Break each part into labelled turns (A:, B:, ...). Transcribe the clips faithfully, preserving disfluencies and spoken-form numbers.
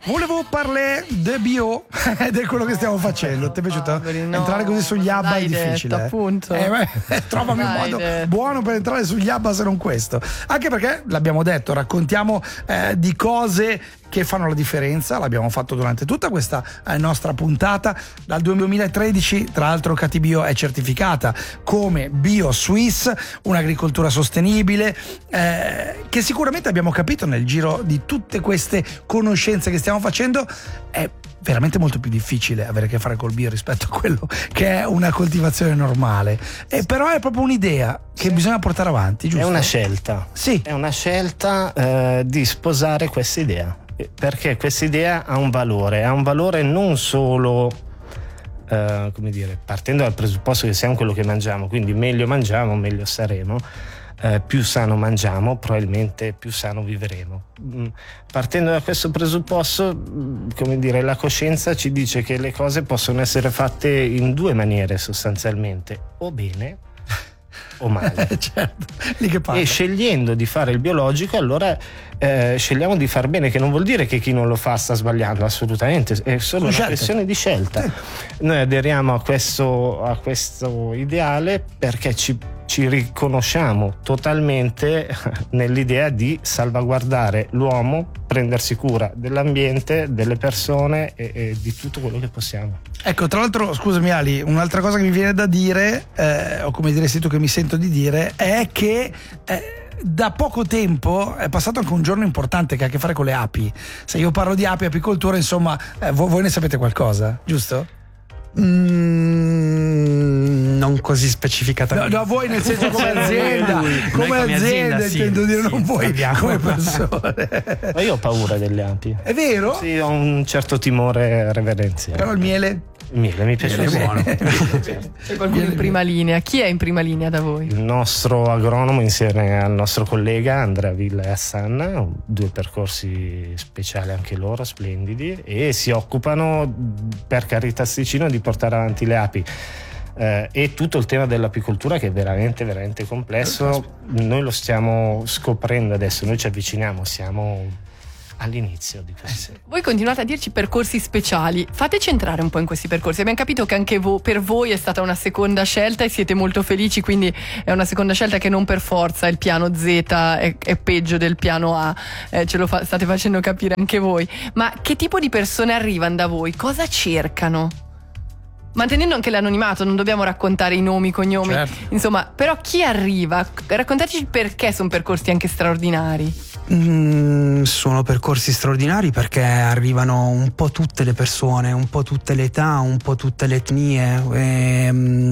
A: Volevo parlare de bio ed è quello che stiamo facendo. Ti è piaciuto?
B: Ah, no,
A: entrare così sugli ABBA è difficile.
B: Detto, appunto.
A: Eh, beh, trovami un modo
B: detto.
A: buono per entrare sugli ABBA se non questo. Anche perché l'abbiamo detto, raccontiamo eh, di cose che fanno la differenza. L'abbiamo fatto durante tutta questa eh, nostra puntata. Dal duemilatredici, tra l'altro, Catibio è certificata come Bio Suisse, un'agricoltura sostenibile, eh, che sicuramente abbiamo capito nel giro di tutte queste conoscenze che stiamo facendo è veramente molto più difficile avere a che fare col bio rispetto a quello che è una coltivazione normale. E però è proprio un'idea che sì. bisogna portare avanti, giusto?
C: È una scelta.
A: Sì.
C: È una scelta eh, di sposare questa idea. Perché questa idea ha un valore, ha un valore non solo, eh, come dire, partendo dal presupposto che siamo quello che mangiamo, quindi meglio mangiamo, meglio saremo, eh, più sano mangiamo, probabilmente più sano vivremo. Partendo da questo presupposto, come dire, la coscienza ci dice che le cose possono essere fatte in due maniere sostanzialmente, o bene o male.
A: Certo, lì che parla.
C: E scegliendo di fare il biologico, allora eh, scegliamo di far bene, che non vuol dire che chi non lo fa sta sbagliando, assolutamente, è solo una
A: scelte.
C: questione di scelta. Sì. Noi aderiamo a questo, a questo ideale perché ci, ci riconosciamo totalmente nell'idea di salvaguardare l'uomo, prendersi cura dell'ambiente, delle persone e, e di tutto quello che possiamo.
A: Ecco, tra l'altro, scusami Ali, un'altra cosa che mi viene da dire, eh, o come diresti tu che mi sento di dire, è che eh, da poco tempo è passato anche un giorno importante che ha a che fare con le api. Se io parlo di api, apicoltura, insomma, eh, voi, voi ne sapete qualcosa, giusto?
D: Mm, non così specificatamente.
A: No, no, voi nel senso come azienda, come, come azienda, azienda sì, intendo dire, sì, non voi come persone.
C: Ma io ho paura delle api.
A: È vero?
C: Sì, ho un certo timore reverenziale.
A: Però il miele?
C: Il miele mi piace,
A: è buono.
B: C'è qualcuno in prima linea? Chi è in prima linea da voi?
C: Il nostro agronomo insieme al nostro collega Andrea Villa e Hassan, due percorsi speciali anche loro, splendidi, e si occupano per Caritasticino di portare avanti le api. Eh, e tutto il tema dell'apicoltura, che è veramente veramente complesso. Noi lo stiamo scoprendo adesso, noi ci avviciniamo, siamo all'inizio di questo.
B: Voi continuate a dirci percorsi speciali, fateci entrare un po' in questi percorsi. Abbiamo capito che anche vo- per voi è stata una seconda scelta e siete molto felici, quindi è una seconda scelta che non per forza il piano Z è, è peggio del piano A, eh, ce lo fa- state facendo capire anche voi. Ma che tipo di persone arrivano da voi? Cosa cercano? Mantenendo anche l'anonimato, non dobbiamo raccontare i nomi, i cognomi, certo. Insomma, però chi arriva? Raccontateci perché sono percorsi anche straordinari.
D: Mm, sono percorsi straordinari perché arrivano un po' tutte le persone, un po' tutte le età, un po' tutte le etnie, e, mm,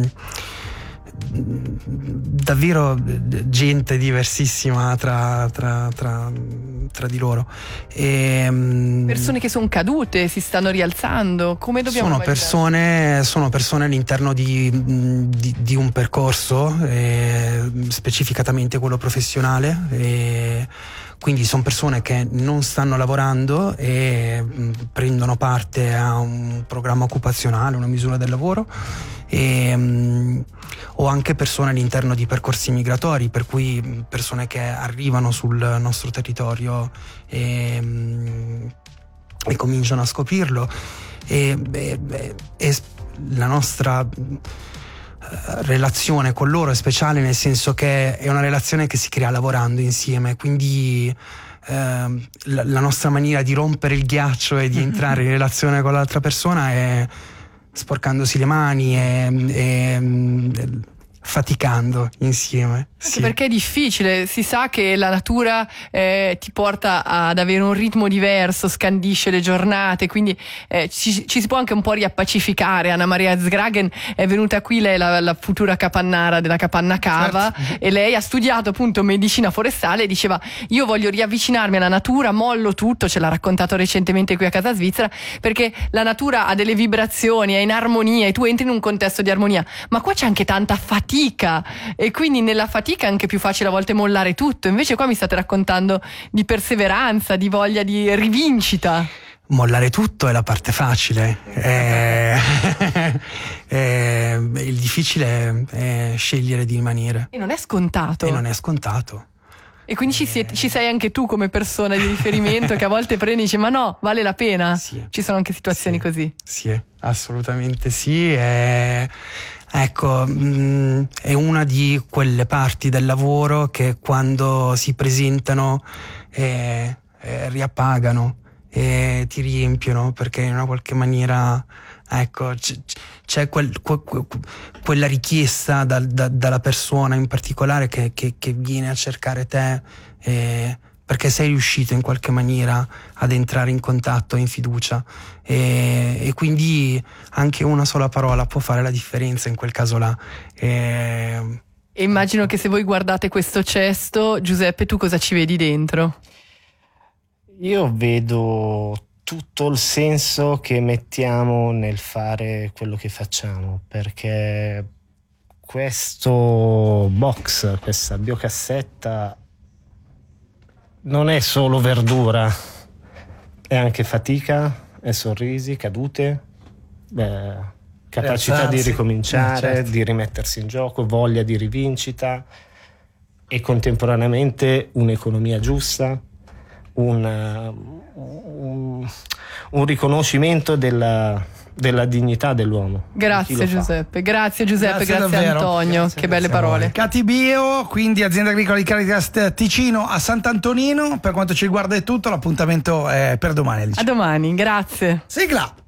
D: davvero gente diversissima tra, tra, tra, tra di loro. E,
B: persone che sono cadute, si stanno rialzando, come dobbiamo
D: sono persone, sono persone all'interno di, di, di un percorso, eh, specificatamente quello professionale, e quindi sono persone che non stanno lavorando e mh, prendono parte a un programma occupazionale, una misura del lavoro, e, mh, o anche persone all'interno di percorsi migratori, per cui persone che arrivano sul nostro territorio e, mh, e cominciano a scoprirlo, e, e, e la nostra relazione con loro è speciale, nel senso che è una relazione che si crea lavorando insieme, quindi eh, la, la nostra maniera di rompere il ghiaccio e di entrare in relazione con l'altra persona è sporcandosi le mani e, e faticando insieme.
B: Sì. Perché è difficile, si sa che la natura eh, ti porta ad avere un ritmo diverso, scandisce le giornate, quindi eh, ci, ci si può anche un po' riappacificare. Anna Maria Zgragen è venuta qui, lei è la, la futura capannara della Capanna Cava, certo. E lei ha studiato appunto medicina forestale e diceva: io voglio riavvicinarmi alla natura, mollo tutto, ce l'ha raccontato recentemente qui a Casa Svizzera, perché la natura ha delle vibrazioni, è in armonia e tu entri in un contesto di armonia, ma qua c'è anche tanta fatica e quindi nella fatica è anche più facile a volte mollare tutto. Invece qua mi state raccontando di perseveranza, di voglia di rivincita.
D: Mollare tutto è la parte facile, è... è... il difficile è scegliere di rimanere.
B: E non è scontato.
D: E non è scontato.
B: E quindi ci, siete, ci sei anche tu come persona di riferimento che a volte prendi e dici ma no, vale la pena?
D: Sì.
B: Ci sono anche situazioni
D: Sì.
B: così.
D: Sì, assolutamente sì. E, ecco, mh, è una di quelle parti del lavoro che quando si presentano eh, eh, riappagano e ti riempiono, perché in una qualche maniera ecco c- c'è quel, que- que- quella richiesta dal, da, dalla persona in particolare che, che, che viene a cercare te eh, perché sei riuscito in qualche maniera ad entrare in contatto, in fiducia e, e quindi anche una sola parola può fare la differenza in quel caso là. E,
B: E immagino che se voi guardate questo cesto, Giuseppe, tu cosa ci vedi dentro?
C: Io vedo tutto il senso che mettiamo nel fare quello che facciamo, perché questo box, questa biocassetta non è solo verdura, è anche fatica, è sorrisi, cadute, beh, capacità
A: Rialzarsi.
C: di ricominciare,
A: Certo.
C: di rimettersi in gioco, voglia di rivincita e contemporaneamente un'economia giusta, un, un, un riconoscimento della, della dignità dell'uomo. di chi
B: Grazie
C: lo fa.
B: Giuseppe, grazie Giuseppe,
A: Grazie
B: grazie,
A: davvero.
B: Antonio,
C: Grazie,
B: che belle
D: grazie a voi.
B: parole.
A: Catibio, quindi azienda agricola di Caritas Ticino a Sant'Antonino. Per quanto ci riguarda è tutto, l'appuntamento è per domani. Alice.
B: A domani, grazie.
A: Sigla.